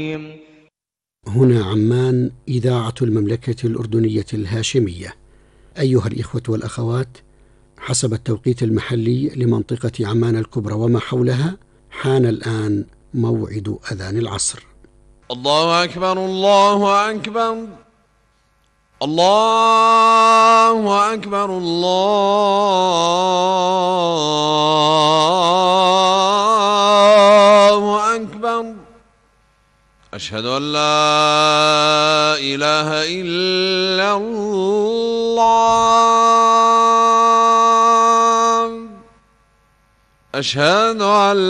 هنا عمان، إذاعة المملكة الأردنية الهاشمية. أيها الإخوة والأخوات، حسب التوقيت المحلي لمنطقة عمان الكبرى وما حولها، حان الآن موعد أذان العصر. الله أكبر الله أكبر الله أكبر الله أكبر. أشهد أن لا إله إلا الله. أشهد أن